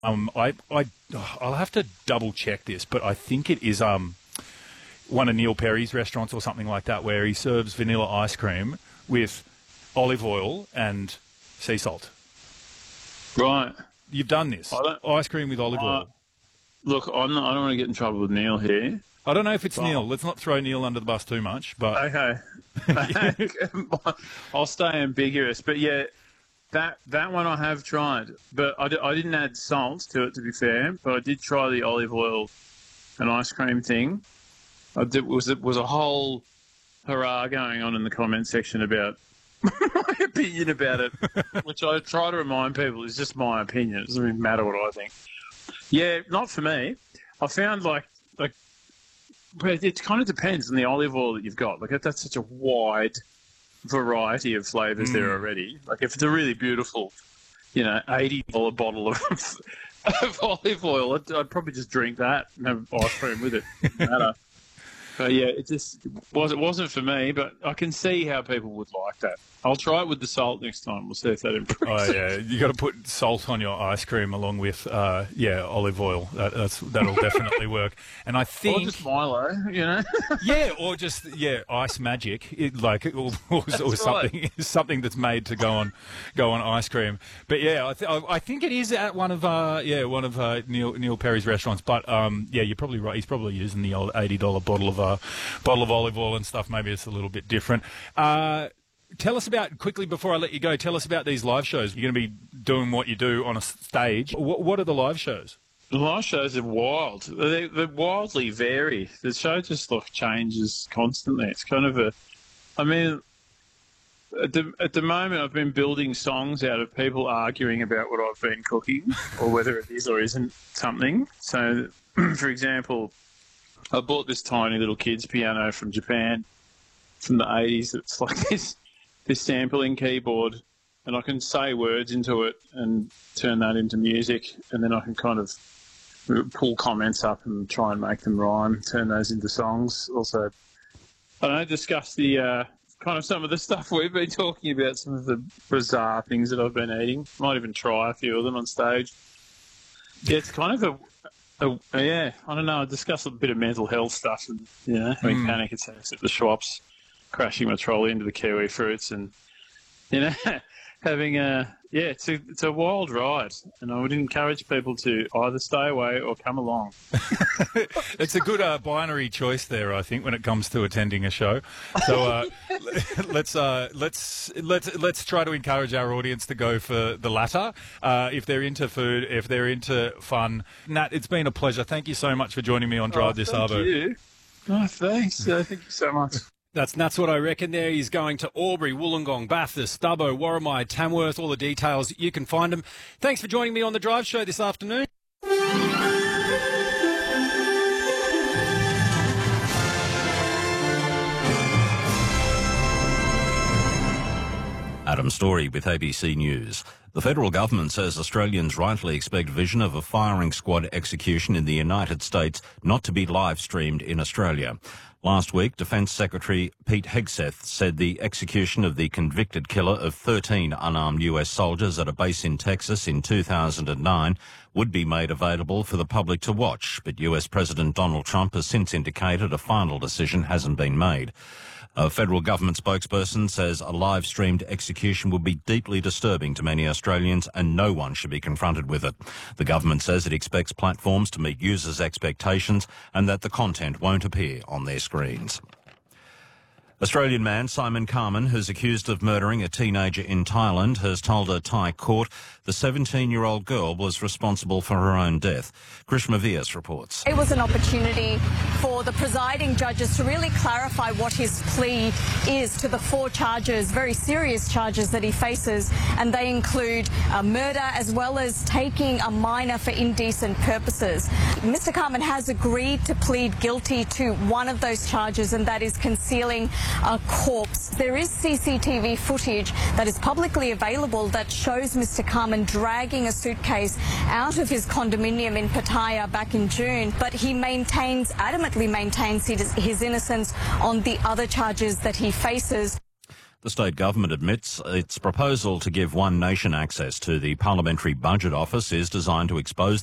I'll have to double check this, but I think it is one of Neil Perry's restaurants or something like that, where he serves vanilla ice cream with olive oil and sea salt. Right. You've done this. Ice cream with olive oil. Look, I don't want to get in trouble with Neil here. I don't know if it's Neil. Let's not throw Neil under the bus too much. But okay. I'll stay ambiguous. But yeah, that one I have tried. But I didn't add salt to it, to be fair. But I did try the olive oil and ice cream thing. It was a whole hurrah going on in the comment section about my opinion about it, which I try to remind people is just my opinion. It doesn't really matter what I think. Yeah, not for me. I found like but it kind of depends on the olive oil that you've got. Like, that's such a wide variety of flavours there already. Like, if it's a really beautiful, $80 bottle of olive oil, I'd probably just drink that and have ice cream with it. It doesn't matter. But yeah, it wasn't for me, but I can see how people would like that. I'll try it with the salt next time. We'll see if that improves. Oh yeah, you got to put salt on your ice cream along with olive oil. That'll definitely work. And I think or just Milo, or just ice magic, or something that's made to go on ice cream. But yeah, I think it is at one of Neil Perry's restaurants. But you're probably right. He's probably using the old $80 bottle of olive oil and stuff. Maybe it's a little bit different. Tell us quickly before I let you go, tell us about these live shows. You're going to be doing what you do on a stage. What are the live shows? The live shows are wild. They wildly vary. The show just changes constantly. It's kind of at the moment I've been building songs out of people arguing about what I've been cooking or whether it is or isn't something. So, for example, I bought this tiny little kids piano from Japan from the 80s. It's like this sampling keyboard, and I can say words into it and turn that into music, and then I can kind of pull comments up and try and make them rhyme, turn those into songs. Also, I don't know, discuss the kind of some of the stuff we've been talking about, some of the bizarre things that I've been eating. Might even try a few of them on stage. Yeah, it's kind of I don't know, I discuss a bit of mental health stuff and, having panic attacks at the shops, crashing my trolley into the kiwi fruits and, having it's a wild ride. And I would encourage people to either stay away or come along. It's a good binary choice there, I think, when it comes to attending a show. So let's try to encourage our audience to go for the latter. If they're into food, if they're into fun. Nat, it's been a pleasure. Thank you so much for joining me on Drive This Arvo. Thank you. Oh, thanks. Thank you so much. That's what I reckon there. He's going to Albury, Wollongong, Bathurst, Stubbo, Warramai, Tamworth, all the details. You can find them. Thanks for joining me on The Drive Show this afternoon. Adam Story with ABC News. The federal government says Australians rightly expect vision of a firing squad execution in the United States not to be live-streamed in Australia. Last week, Defence Secretary Pete Hegseth said the execution of the convicted killer of 13 unarmed US soldiers at a base in Texas in 2009 would be made available for the public to watch, but US President Donald Trump has since indicated a final decision hasn't been made. A federal government spokesperson says a live-streamed execution would be deeply disturbing to many Australians and no one should be confronted with it. The government says it expects platforms to meet users' expectations and that the content won't appear on their screens. Australian man Simon Carman, who's accused of murdering a teenager in Thailand, has told a Thai court the 17-year-old girl was responsible for her own death. Grishma Vyas reports. It was an opportunity for the presiding judges to really clarify what his plea is to the 4 charges, very serious charges that he faces, and they include murder as well as taking a minor for indecent purposes. Mr. Carman has agreed to plead guilty to one of those charges, and that is concealing a corpse. There is CCTV footage that is publicly available that shows Mr. Carman dragging a suitcase out of his condominium in Pattaya back in June, but he adamantly maintains his innocence on the other charges that he faces. The state government admits its proposal to give One Nation access to the Parliamentary Budget Office is designed to expose